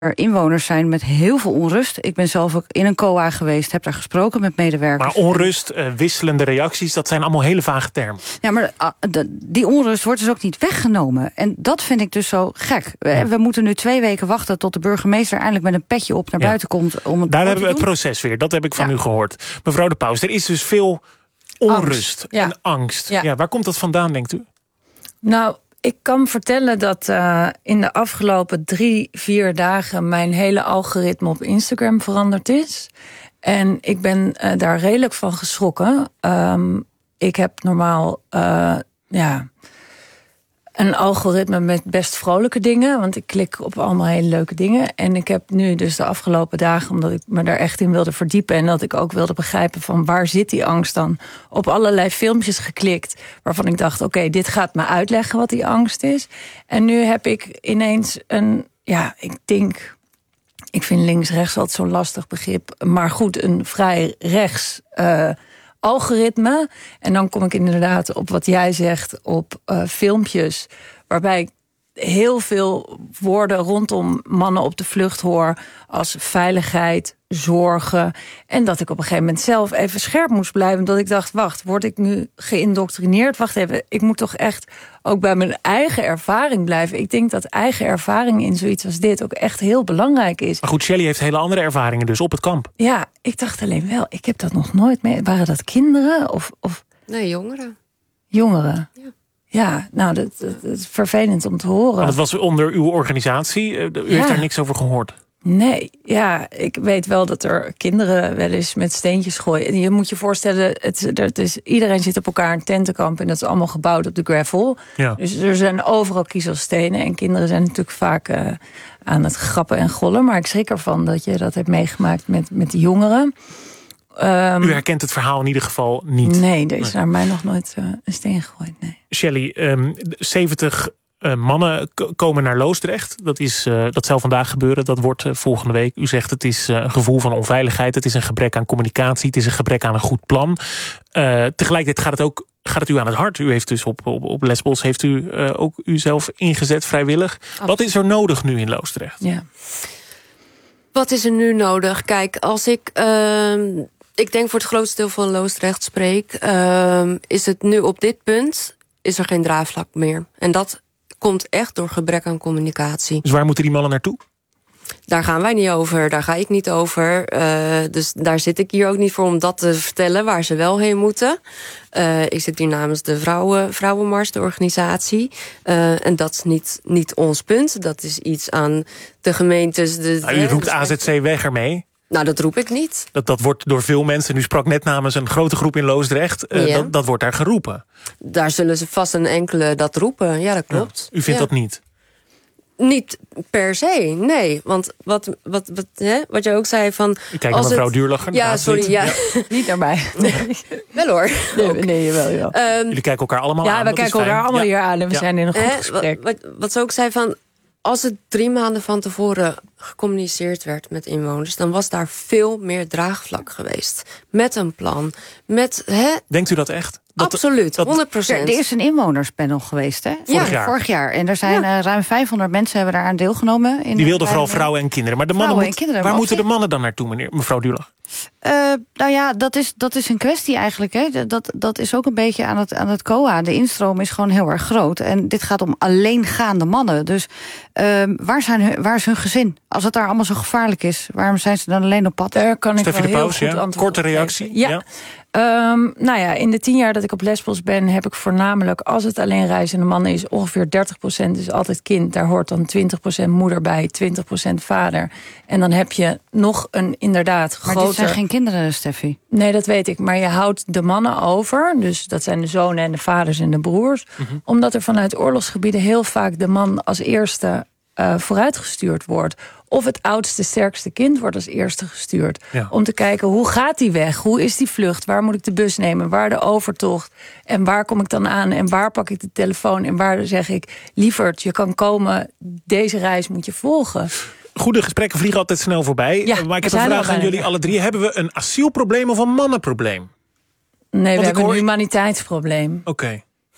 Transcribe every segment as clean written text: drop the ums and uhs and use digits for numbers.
er inwoners zijn met heel veel onrust. Ik ben zelf ook in een COA geweest, heb daar gesproken met medewerkers. Maar onrust, wisselende reacties, dat zijn allemaal hele vage termen. Ja, maar die onrust wordt dus ook niet weggenomen. En dat vind ik dus zo gek. We moeten nu 2 weken wachten tot de burgemeester eindelijk met een petje op naar buiten komt. Daar hebben we het proces weer, dat heb ik van u gehoord. Mevrouw de Paus, er is dus veel onrust en angst. Ja, waar komt dat vandaan, denkt u? Nou, ik kan vertellen dat in de afgelopen 3-4 dagen mijn hele algoritme op Instagram veranderd is. En ik ben daar redelijk van geschrokken. Ik heb normaal een algoritme met best vrolijke dingen. Want ik klik op allemaal hele leuke dingen. En ik heb nu dus de afgelopen dagen, omdat ik me daar echt in wilde verdiepen en dat ik ook wilde begrijpen van waar zit die angst dan, op allerlei filmpjes geklikt waarvan ik dacht, oké, dit gaat me uitleggen wat die angst is. En nu heb ik ineens ik vind links-rechts altijd zo'n lastig begrip, maar goed, een vrij rechts algoritme. En dan kom ik inderdaad op wat jij zegt, op filmpjes waarbij ik heel veel woorden rondom mannen op de vlucht hoor als veiligheid, zorgen. En dat ik op een gegeven moment zelf even scherp moest blijven, omdat ik dacht, wacht, word ik nu geïndoctrineerd? Wacht even, ik moet toch echt ook bij mijn eigen ervaring blijven. Ik denk dat eigen ervaring in zoiets als dit ook echt heel belangrijk is. Maar goed, Shelley heeft hele andere ervaringen dus op het kamp. Ja, ik dacht alleen wel, ik heb dat nog nooit mee. Waren dat kinderen of... Nee, jongeren. Jongeren? Ja. Ja, nou, dat is vervelend om te horen. Maar dat was onder uw organisatie. U heeft daar niks over gehoord. Nee, ja, ik weet wel dat er kinderen wel eens met steentjes gooien. En je moet je voorstellen, iedereen zit op elkaar in tentenkamp en dat is allemaal gebouwd op de gravel. Ja. Dus er zijn overal kiezelstenen en kinderen zijn natuurlijk vaak aan het grappen en gollen. Maar ik schrik ervan dat je dat hebt meegemaakt met de jongeren. U herkent het verhaal in ieder geval niet. Nee, er is naar mij nog nooit een steen gegooid. Nee. Shelley, 70 mannen komen naar Loosdrecht. Dat zal vandaag gebeuren. Dat wordt volgende week. U zegt het is een gevoel van onveiligheid. Het is een gebrek aan communicatie. Het is een gebrek aan een goed plan. Tegelijkertijd gaat het u aan het hart. U heeft dus op Lesbos heeft u ook uzelf ingezet vrijwillig. Absoluut. Wat is er nodig nu in Loosdrecht? Ja. Wat is er nu nodig? Kijk, als ik denk voor het grootste deel van Loosdrecht spreek, is het nu op dit punt is er geen draagvlak meer. En dat komt echt door gebrek aan communicatie. Dus waar moeten die mannen naartoe? Daar gaan wij niet over, daar ga ik niet over. Dus daar zit ik hier ook niet voor om dat te vertellen waar ze wel heen moeten. Ik zit hier namens de Vrouwenmars, de organisatie. En dat is niet ons punt. Dat is iets aan de gemeentes. U roept AZC weg ermee. Nou, dat roep ik niet. Dat wordt door veel mensen, u sprak net namens een grote groep in Loosdrecht, dat wordt daar geroepen. Daar zullen ze vast een enkele dat roepen, ja, dat klopt. Ja, u vindt dat niet? Niet per se, nee. Want wat je ook zei van... Ik kijk naar mevrouw Duurlacher. Ja, sorry, ja. Niet naar mij. Nee. Wel hoor. Nee, jawel. Jullie kijken elkaar allemaal aan. Ja, we kijken elkaar allemaal hier aan en we zijn in een goed gesprek. Wat ze ook zei van, als het 3 maanden van tevoren gecommuniceerd werd met inwoners, dan was daar veel meer draagvlak geweest. Met een plan. Denkt u dat echt? Absoluut, 100%. Er is een inwonerspanel geweest, hè? Vorig jaar. En er zijn ruim 500 mensen hebben daaraan deelgenomen. Die wilden vooral vrouwen en kinderen. Maar de mannen waar moeten de mannen dan naartoe, mevrouw Duurlach? Nou ja, dat is een kwestie eigenlijk. Hè. Dat is ook een beetje aan het COA. De instroom is gewoon heel erg groot. En dit gaat om alleengaande mannen. Dus waar is hun gezin? Als het daar allemaal zo gevaarlijk is, waarom zijn ze dan alleen op pad? Daar kan ik Steffi wel de heel Paus, goed antwoord korte reactie. Ja. Nou ja, in de 10 jaar dat ik op Lesbos ben, heb ik voornamelijk, als het alleen reizende mannen is, ongeveer 30% is altijd kind. Daar hoort dan 20% moeder bij, 20% vader. En dan heb je nog een inderdaad groter... Maar dit zijn geen kinderen, Steffi. Nee, dat weet ik. Maar je houdt de mannen over. Dus dat zijn de zonen en de vaders en de broers. Mm-hmm. Omdat er vanuit oorlogsgebieden heel vaak de man als eerste vooruitgestuurd wordt. Of het oudste, sterkste kind wordt als eerste gestuurd. Ja. Om te kijken, hoe gaat die weg? Hoe is die vlucht? Waar moet ik de bus nemen? Waar de overtocht? En waar kom ik dan aan? En waar pak ik de telefoon? En waar zeg ik, lieverd, je kan komen. Deze reis moet je volgen. Goede gesprekken vliegen altijd snel voorbij. Ja, maar ik heb een vraag aan jullie alle 3. Hebben we een asielprobleem of een mannenprobleem? Nee, we hebben een humaniteitsprobleem. Oké.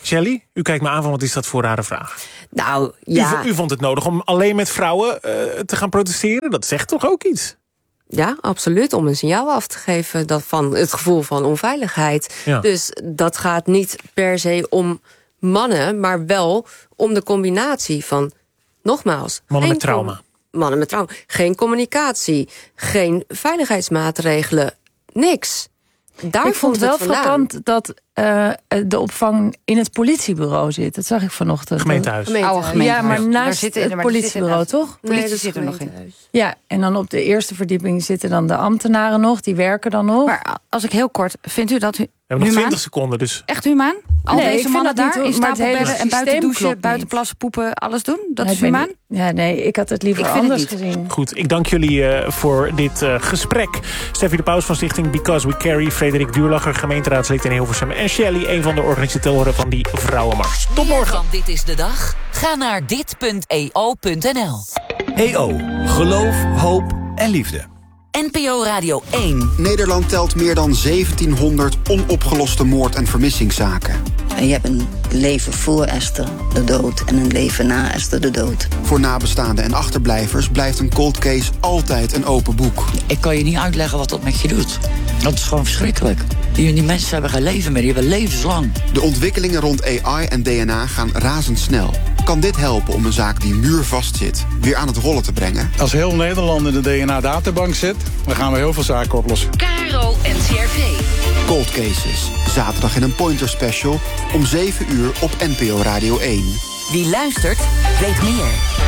Shelley, u kijkt me aan van wat is dat voor rare vraag? Nou, ja. U vond het nodig om alleen met vrouwen te gaan protesteren? Dat zegt toch ook iets? Ja, absoluut. Om een signaal af te geven van het gevoel van onveiligheid. Ja. Dus dat gaat niet per se om mannen, maar wel om de combinatie van, nogmaals... Mannen met trauma. Mannen met trauma. Geen communicatie, geen veiligheidsmaatregelen, niks. Daar ik vond het wel frappant dat de opvang in het politiebureau zit. Dat zag ik vanochtend. Gemeentehuis. Ja, maar naast het politiebureau, toch? Politie zit er nog in. Ja, en dan op de eerste verdieping zitten dan de ambtenaren nog. Die werken dan nog. Maar als ik heel kort, vindt u dat we hebben nog 20 seconden, dus. Echt humaan? Al deze mannen daar in stapelbedden en buiten douchen, buiten plassen, poepen, alles doen? Dat is humaan? Ja, nee, ik had het liever anders gezien. Goed, ik dank jullie voor dit gesprek. Steffi de Paus van stichting Because We Carry, Frederik Duurlacher, gemeenteraadslid in Hilversum, en Shelley, een van de organisatoren van die Vrouwenmars. Tot morgen. Van Dit is de Dag? Ga naar dit.eo.nl. EO, geloof, hoop en liefde. NPO Radio 1. Nederland telt meer dan 1700 onopgeloste moord- en vermissingszaken. En je hebt een leven voor Esther de dood en een leven na Esther de dood. Voor nabestaanden en achterblijvers blijft een cold case altijd een open boek. Ik kan je niet uitleggen wat dat met je doet. Dat is gewoon verschrikkelijk. Die mensen hebben geen leven meer, die hebben levenslang. De ontwikkelingen rond AI en DNA gaan razendsnel. Kan dit helpen om een zaak die muurvast zit weer aan het rollen te brengen? Als heel Nederland in de DNA-databank zit, dan gaan we heel veel zaken oplossen. KRO NCRV. Cold Cases. Zaterdag in een Pointer Special om 7 uur op NPO Radio 1. Wie luistert, weet meer.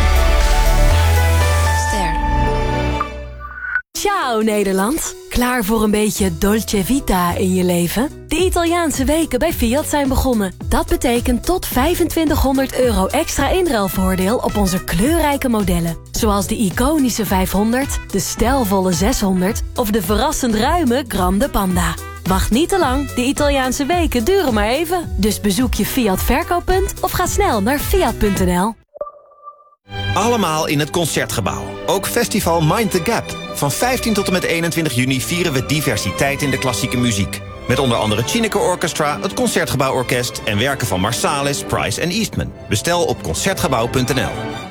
Ster. Ciao Nederland. Klaar voor een beetje dolce vita in je leven? De Italiaanse weken bij Fiat zijn begonnen. Dat betekent tot €2500 extra inruilvoordeel op onze kleurrijke modellen. Zoals de iconische 500, de stijlvolle 600 of de verrassend ruime Grande Panda. Wacht niet te lang, de Italiaanse weken duren maar even. Dus bezoek je Fiat verkooppunt of ga snel naar fiat.nl. Allemaal in het Concertgebouw. Ook festival Mind the Gap. Van 15 tot en met 21 juni vieren we diversiteit in de klassieke muziek. Met onder andere Chineke Orchestra, het Concertgebouworkest en werken van Marsalis, Price en Eastman. Bestel op concertgebouw.nl.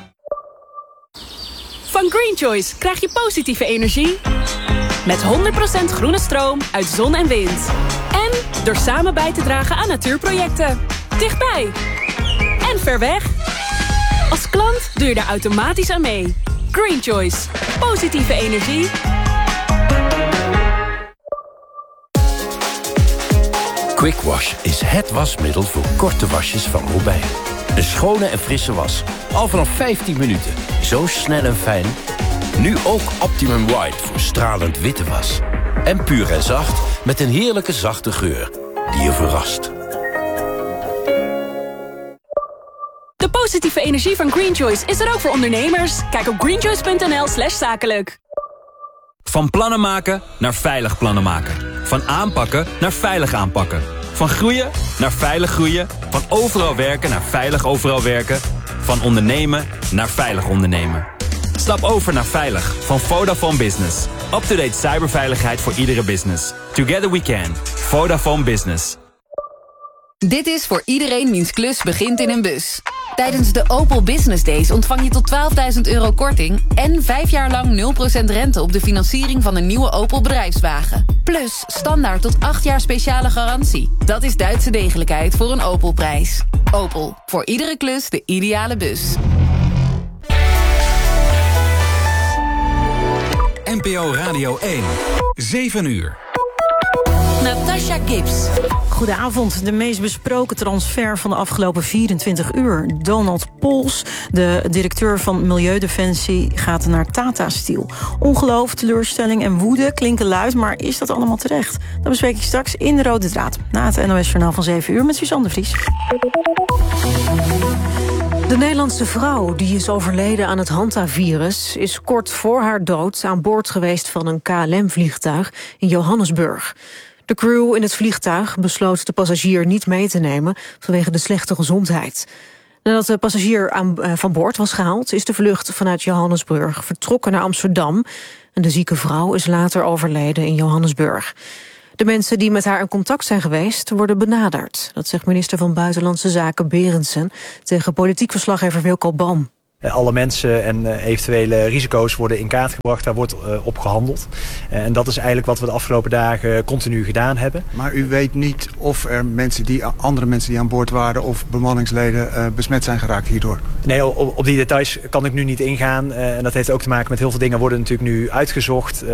Van Green Choice krijg je positieve energie. Met 100% groene stroom uit zon en wind. En door samen bij te dragen aan natuurprojecten. Dichtbij. En ver weg. Als klant doe je er automatisch aan mee. Green Choice. Positieve energie. Quick Wash is het wasmiddel voor korte wasjes van Robijn. Een schone en frisse was. Al vanaf 15 minuten. Zo snel en fijn. Nu ook Optimum White voor stralend witte was. En puur en zacht met een heerlijke zachte geur die je verrast. De positieve energie van Green Choice is er ook voor ondernemers. Kijk op greenchoice.nl/zakelijk. Van plannen maken naar veilig plannen maken. Van aanpakken naar veilig aanpakken. Van groeien naar veilig groeien. Van overal werken naar veilig overal werken. Van ondernemen naar veilig ondernemen. Stap over naar Veilig van Vodafone Business. Up-to-date cyberveiligheid voor iedere business. Together we can. Vodafone Business. Dit is voor iedereen wiens klus begint in een bus. Tijdens de Opel Business Days ontvang je tot €12.000 korting... en 5 jaar lang 0% rente op de financiering van een nieuwe Opel bedrijfswagen. Plus standaard tot 8 jaar speciale garantie. Dat is Duitse degelijkheid voor een Opel-prijs. Opel, voor iedere klus de ideale bus. NPO Radio 1, 7 uur. Natasha Gibbs. Goedenavond. De meest besproken transfer van de afgelopen 24 uur. Donald Pols, de directeur van Milieudefensie, gaat naar Tata Steel. Ongeloof, teleurstelling en woede klinken luid, maar is dat allemaal terecht? Dat bespreek ik straks in de Rode Draad. Na het NOS-journaal van 7 uur met Suzanne de Vries. De Nederlandse vrouw die is overleden aan het Hanta-virus... is kort voor haar dood aan boord geweest van een KLM-vliegtuig in Johannesburg. De crew in het vliegtuig besloot de passagier niet mee te nemen... vanwege de slechte gezondheid. Nadat de passagier van boord was gehaald... is de vlucht vanuit Johannesburg vertrokken naar Amsterdam. En de zieke vrouw is later overleden in Johannesburg. De mensen die met haar in contact zijn geweest worden benaderd. Dat zegt minister van Buitenlandse Zaken Berendsen tegen politiek verslaggever Wilco Boom. Alle mensen en eventuele risico's worden in kaart gebracht. Daar wordt op gehandeld. En dat is eigenlijk wat we de afgelopen dagen continu gedaan hebben. Maar u weet niet of er andere mensen die aan boord waren of bemanningsleden besmet zijn geraakt hierdoor? Nee, op die details kan ik nu niet ingaan. En dat heeft ook te maken met heel veel dingen worden natuurlijk nu uitgezocht.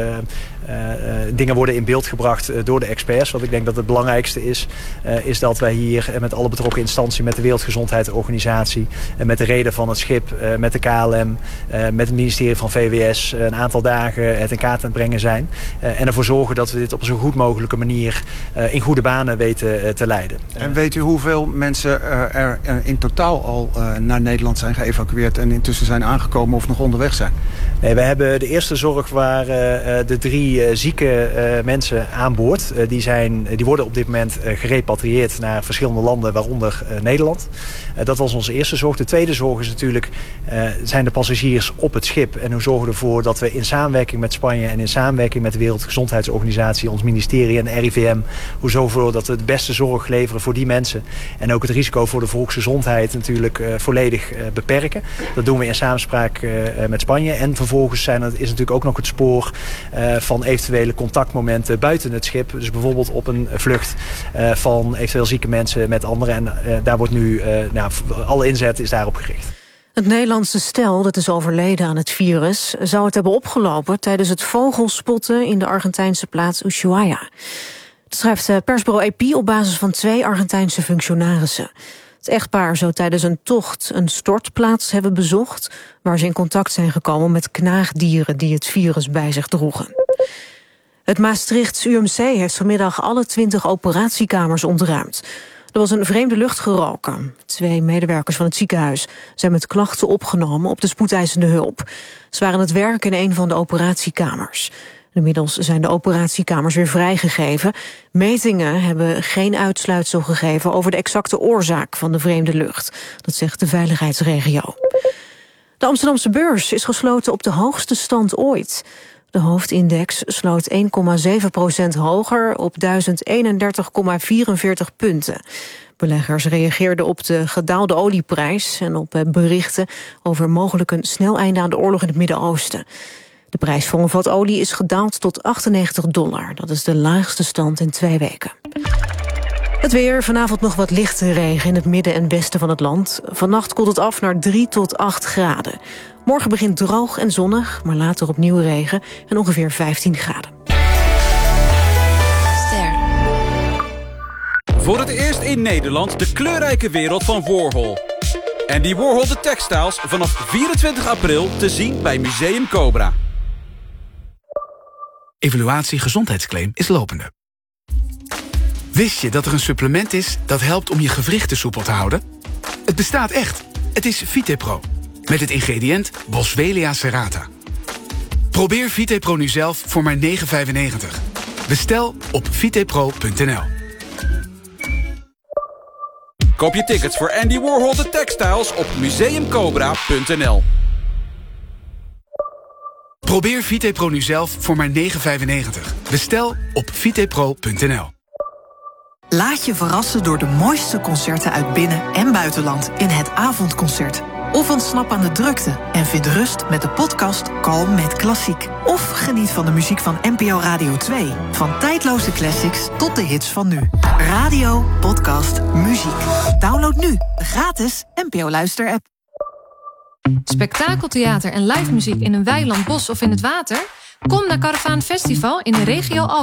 Dingen worden in beeld gebracht door de experts. Wat ik denk dat het belangrijkste is dat wij hier met alle betrokken instanties, met de Wereldgezondheidsorganisatie, met de reden van het schip, met de KLM, met het ministerie van VWS een aantal dagen het in kaart aan het brengen zijn. En ervoor zorgen dat we dit op een zo goed mogelijke manier in goede banen weten te leiden. En weet u hoeveel mensen er in totaal al naar Nederland zijn geëvacueerd en intussen zijn aangekomen of nog onderweg zijn? Nee, we hebben de eerste zorg waar de 3 zieke mensen aan boord. Die worden op dit moment gerepatrieerd naar verschillende landen, waaronder Nederland. Dat was onze eerste zorg. De tweede zorg is natuurlijk zijn de passagiers op het schip. En hoe zorgen we ervoor dat we in samenwerking met Spanje en in samenwerking met de Wereldgezondheidsorganisatie, ons ministerie en de RIVM, hoe zorgen we ervoor dat we de beste zorg leveren voor die mensen. En ook het risico voor de volksgezondheid natuurlijk volledig beperken. Dat doen we in samenspraak met Spanje. En vervolgens is natuurlijk ook nog het spoor van eventuele contactmomenten buiten het schip. Dus bijvoorbeeld op een vlucht van eventueel zieke mensen met anderen. En daar wordt nu, alle inzet is daarop gericht. Het Nederlandse stel dat is overleden aan het virus zou het hebben opgelopen tijdens het vogelspotten in de Argentijnse plaats Ushuaia. Dat schrijft persbureau AP op basis van 2 Argentijnse functionarissen. Het echtpaar zou tijdens een tocht een stortplaats hebben bezocht, waar ze in contact zijn gekomen met knaagdieren die het virus bij zich droegen. Het Maastrichts UMC heeft vanmiddag alle 20 operatiekamers ontruimd. Er was een vreemde lucht geroken. 2 medewerkers van het ziekenhuis zijn met klachten opgenomen op de spoedeisende hulp. Ze waren aan het werk in een van de operatiekamers. Inmiddels zijn de operatiekamers weer vrijgegeven. Metingen hebben geen uitsluitsel gegeven over de exacte oorzaak van de vreemde lucht. Dat zegt de veiligheidsregio. De Amsterdamse beurs is gesloten op de hoogste stand ooit. De hoofdindex sloot 1,7% hoger op 1031,44 punten. Beleggers reageerden op de gedaalde olieprijs en op berichten over mogelijk een snel einde aan de oorlog in het Midden-Oosten. De prijs voor een vat olie is gedaald tot $98. Dat is de laagste stand in 2 weken. Het weer, vanavond nog wat lichte regen in het midden en westen van het land. Vannacht koelt het af naar 3 tot 8 graden. Morgen begint droog en zonnig, maar later opnieuw regen en ongeveer 15 graden. Voor het eerst in Nederland de kleurrijke wereld van Warhol. Andy Warhol The Textiles vanaf 24 april te zien bij Museum Cobra. Evaluatie gezondheidsclaim is lopende. Wist je dat er een supplement is dat helpt om je gewrichten soepel te houden? Het bestaat echt. Het is VitePro. Met het ingrediënt Boswellia serrata. Probeer VitePro nu zelf voor maar €9,95. Bestel op vitepro.nl. Koop je tickets voor Andy Warhol The Textiles op museumcobra.nl. Probeer VitePro nu zelf voor maar €9,95. Bestel op vitepro.nl. Laat je verrassen door de mooiste concerten uit binnen- en buitenland in het avondconcert. Of ontsnap aan de drukte en vind rust met de podcast Kalm met Klassiek. Of geniet van de muziek van NPO Radio 2. Van tijdloze classics tot de hits van nu. Radio, podcast, muziek. Download nu de gratis NPO Luister-app. Spektakeltheater en live muziek in een weiland, bos of in het water? Kom naar Caravan Festival in de regio Alkmaar.